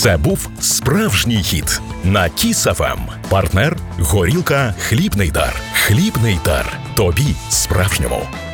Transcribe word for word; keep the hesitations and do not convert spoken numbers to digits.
Це був справжній хіт на Кіс еф ем. Партнер – горілка «Хлібний дар». «Хлібний дар» – тобі справжньому.